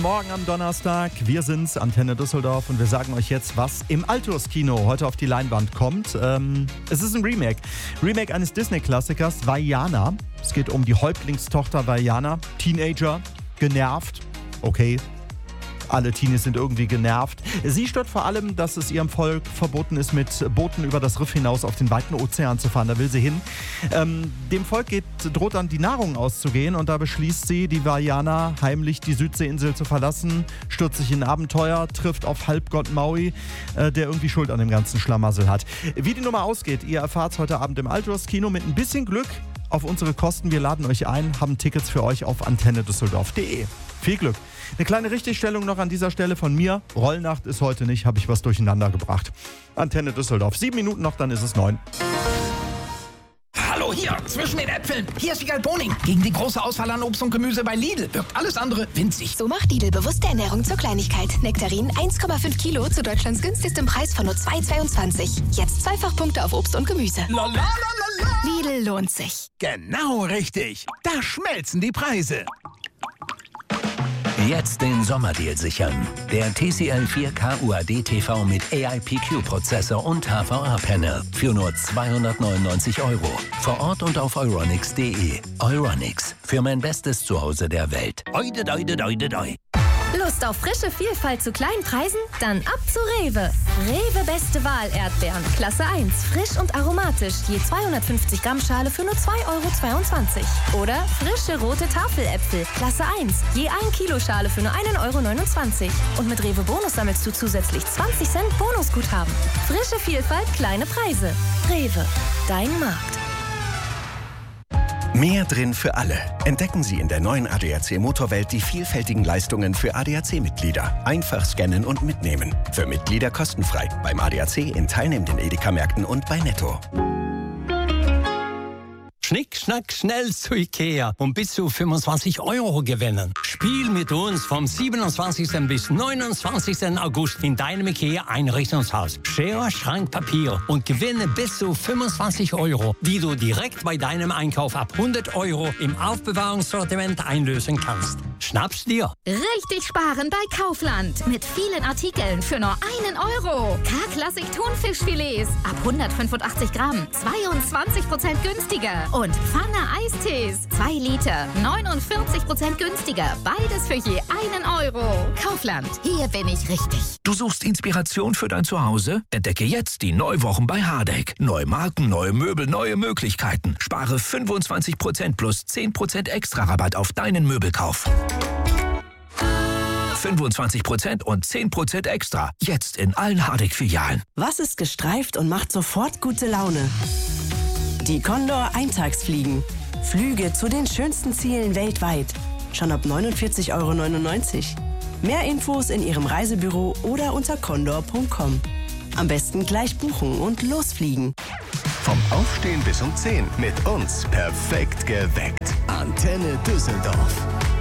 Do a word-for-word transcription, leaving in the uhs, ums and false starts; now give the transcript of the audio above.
Morgen am Donnerstag. Wir sind's, Antenne Düsseldorf, und wir sagen euch jetzt, was im Altus-Kino heute auf die Leinwand kommt. Ähm, es ist ein Remake. Remake eines Disney-Klassikers, Vaiana. Es geht um die Häuptlingstochter Vaiana. Teenager, genervt. Okay. Alle Teenies sind irgendwie genervt. Sie stört vor allem, dass es ihrem Volk verboten ist, mit Booten über das Riff hinaus auf den weiten Ozean zu fahren. Da will sie hin. Ähm, dem Volk geht, droht dann die Nahrung auszugehen, und da beschließt sie, die Vaiana heimlich die Südseeinsel zu verlassen, stürzt sich in ein Abenteuer, trifft auf Halbgott Maui, äh, der irgendwie Schuld an dem ganzen Schlamassel hat. Wie die Nummer ausgeht, ihr erfahrt's heute Abend im Altus-Kino mit ein bisschen Glück auf unsere Kosten. Wir laden euch ein, haben Tickets für euch auf antenne düsseldorf punkt de. Viel Glück. Eine kleine Richtigstellung noch an dieser Stelle von mir. Rollnacht ist heute nicht, habe ich was durcheinander gebracht. Antenne Düsseldorf. Sieben Minuten noch, dann ist es neun. Hallo hier, zwischen den Äpfeln. Hier ist Wiegald Boning. Gegen die große Auswahl an Obst und Gemüse bei Lidl wirkt alles andere winzig. So macht Lidl bewusste Ernährung zur Kleinigkeit. Nektarin eins Komma fünf Kilo zu Deutschlands günstigstem Preis von nur zwei Komma zweiundzwanzig. Jetzt Zweifachpunkte auf Obst und Gemüse. La, la, la, la, la. Lidl lohnt sich. Genau richtig. Da schmelzen die Preise. Jetzt den Sommerdeal sichern. Der T C L vier K U A D T V mit A I P Q-Prozessor und H V A-Panel für nur zweihundertneunundneunzig Euro. Vor Ort und auf euronics punkt de. Euronics, für mein bestes Zuhause der Welt. Oide, oide, oide, oide. Lust auf frische Vielfalt zu kleinen Preisen? Dann ab zu Rewe. Rewe Beste Wahl Erdbeeren. Klasse eins. Frisch und aromatisch. Je zweihundertfünfzig Gramm Schale für nur zwei Komma zweiundzwanzig Euro. Oder frische rote Tafeläpfel. Klasse eins. Je ein Kilo Schale für nur ein Euro neunundzwanzig Euro. Und mit Rewe Bonus sammelst du zusätzlich zwanzig Cent Bonusguthaben. Frische Vielfalt, kleine Preise. Rewe. Dein Markt. Mehr drin für alle. Entdecken Sie in der neuen A D A C Motorwelt die vielfältigen Leistungen für A D A C-Mitglieder. Einfach scannen und mitnehmen. Für Mitglieder kostenfrei. Beim A D A C in teilnehmenden Edeka-Märkten und bei Netto. Schnick, schnack, schnell zu Ikea und bis zu fünfundzwanzig Euro gewinnen. Spiel mit uns vom siebenundzwanzigsten bis neunundzwanzigsten August in deinem Ikea-Einrichtungshaus. Schere, Schrank, Papier und gewinne bis zu fünfundzwanzig Euro, die du direkt bei deinem Einkauf ab hundert Euro im Aufbewahrungssortiment einlösen kannst. Schnapp's dir. Richtig sparen bei Kaufland. Mit vielen Artikeln für nur einen Euro. K-Klassik Thunfischfilets ab hundertfünfundachtzig Gramm. zweiundzwanzig Prozent günstiger. Und Pfanne Eistees. zwei Liter. neunundvierzig Prozent günstiger. Beides für je einen Euro. Kaufland. Hier bin ich richtig. Du suchst Inspiration für dein Zuhause? Entdecke jetzt die Neuwochen bei Hardegg. Neue Marken, neue Möbel, neue Möglichkeiten. Spare fünfundzwanzig Prozent plus zehn Prozent extra Rabatt auf deinen Möbelkauf. fünfundzwanzig Prozent und zehn Prozent extra. Jetzt in allen Hardegg-Filialen. Was ist gestreift und macht sofort gute Laune? Die Condor Eintagsfliegen. Flüge zu den schönsten Zielen weltweit. Schon ab neunundvierzig Euro neunundneunzig. Mehr Infos in Ihrem Reisebüro oder unter condor punkt com. Am besten gleich buchen und losfliegen. Vom Aufstehen bis um zehn. Mit uns perfekt geweckt. Antenne Düsseldorf.